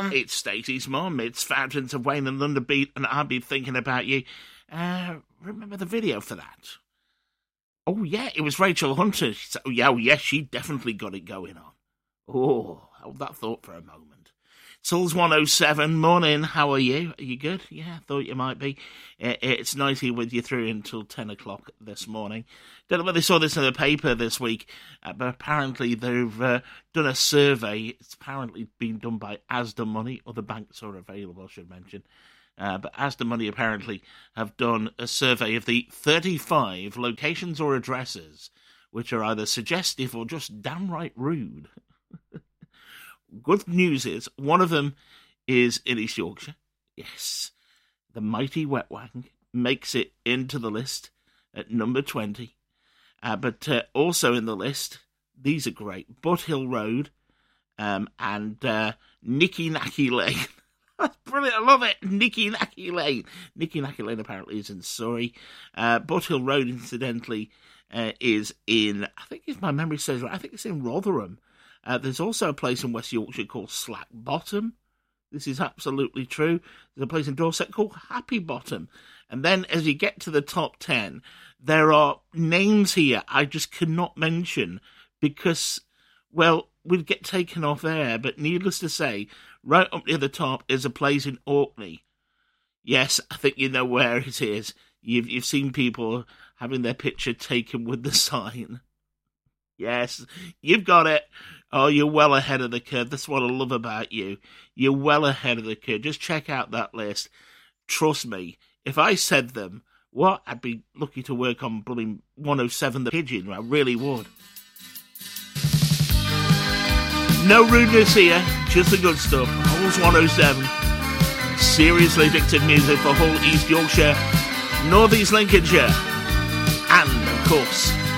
It's Stacey's mum. It's Fountains of Wayne and Thunderbeat, and I've been thinking about you. Remember the video for that? Oh, yeah, it was Rachel Hunter. She said, oh, yeah, she definitely got it going on. Oh, hold that thought for a moment. Souls 107, morning, how are you? Are you good? Yeah, thought you might be. It's nice here with you through until 10 o'clock this morning. Don't know whether they saw this in the paper this week, but apparently they've done a survey. It's apparently been done by Asda Money. Other banks are available, I should mention. But Asda Money apparently have done a survey of the 35 locations or addresses which are either suggestive or just downright rude. Good news is, one of them is in East Yorkshire. Yes, the mighty Wet Wang makes it into the list at number 20. But also in the list, these are great, Butt Hill Road and Nicky Nacky Lane. That's brilliant, I love it, Nicky Nacky Lane. Nicky Nacky Lane apparently is in Surrey. Butt Hill Road, incidentally, is in, I think if my memory serves right, I think it's in Rotherham. There's also a place in West Yorkshire called Slack Bottom. This is absolutely true. There's a place in Dorset called Happy Bottom. And then as you get to the top 10, there are names here I just cannot mention because, well, we'd get taken off air. But needless to say, right up near the top is a place in Orkney. Yes, I think you know where it is. You've seen people having their picture taken with the sign. Yes, you've got it. Oh, you're well ahead of the curve. That's what I love about you. You're well ahead of the curve. Just check out that list. Trust me, if I said them, what? I'd be lucky to work on bloody 107 The Pigeon. I really would. No rudeness here, just the good stuff. Holes 107. Seriously addictive music for whole East Yorkshire, North East Lincolnshire, and, of course,